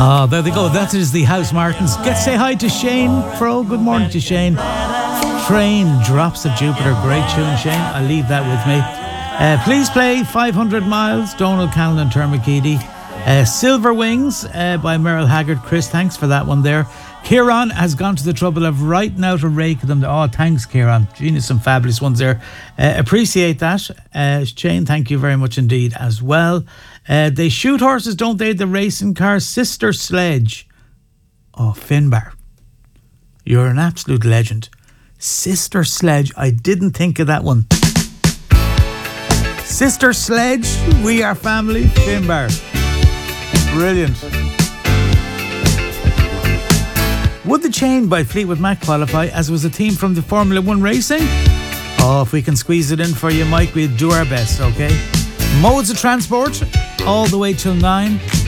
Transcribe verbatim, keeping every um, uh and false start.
Oh, there they go. That is the House Martins. Get say hi to Shane Fro. Good morning to Shane. Train, Drops of Jupiter. Great tune, Shane. I'll leave that with me. Uh, please play five hundred miles, Donald Callan and Termakidi. Uh, Silver Wings uh, by Merrill Haggard. Chris, thanks for that one there. Kieran has gone to the trouble of writing out a rake of them. Oh, thanks, Kieran. Genius, some fabulous ones there. Uh, appreciate that. Uh, Shane, thank you very much indeed as well. Uh, they shoot horses, don't they? The racing car. Sister Sledge. Oh, Finbar. You're an absolute legend. Sister Sledge. I didn't think of that one. Sister Sledge. We are family. Finbar. Brilliant. Would the Chain by Fleetwood Mac qualify as was a theme from the Formula One racing? Oh, if we can squeeze it in for you, Mike, we'll do our best, okay? Modes of transport, all the way till nine.